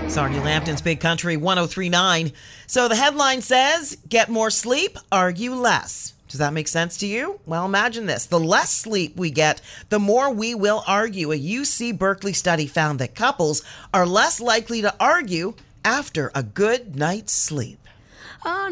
Sarnia Lambton's Big Country 1039. So the headline says, get more sleep, argue less. Does that make sense to you? Well, imagine this. The less sleep we get, the more we will argue. A UC Berkeley study found that couples are less likely to argue after a good night's sleep.